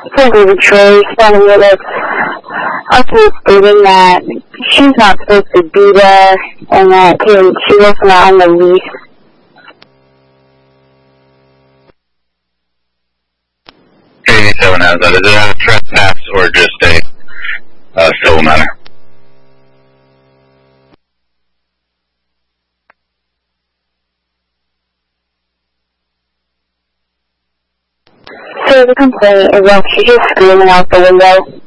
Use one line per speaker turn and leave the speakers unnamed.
Simply Detroit, standing with us, also stating that she's not supposed to be there and that she wasn't on the lease.
87 has that. Is it a trespass or just a civil matter?
So the complaint is that she's just screaming out the window.